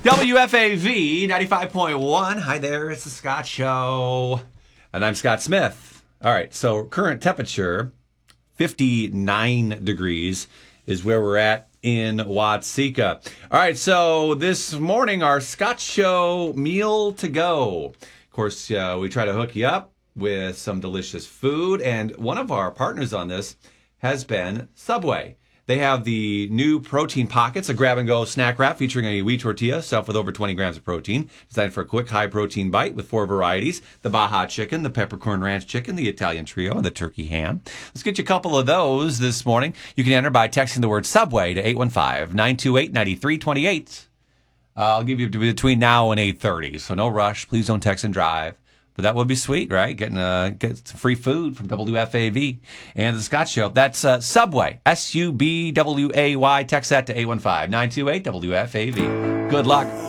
WFAV 95.1. Hi there, it's the Scott Show. And I'm Scott Smith. All right, so current temperature, 59 degrees is where we're at in Watseka. All right, so this morning, our Scott Show meal to go. Of course, we try to hook you up with some delicious food. And one of our partners on this has been Subway. They have the new protein pockets, a grab-and-go snack wrap featuring a wheat tortilla stuffed with over 20 grams of protein, designed for a quick, high-protein bite with 4 varieties: the Baja Chicken, the Peppercorn Ranch Chicken, the Italian Trio, and the Turkey Ham. Let's get you a couple of those this morning. You can enter by texting the word Subway to 815-928-9328. I'll give you between now and 8:30, so no rush. Please don't text and drive. But that would be sweet, right? Get some free food from WFAV and the Scott Show. That's Subway, Subway. Text that to 815-928-WFAV. Good luck.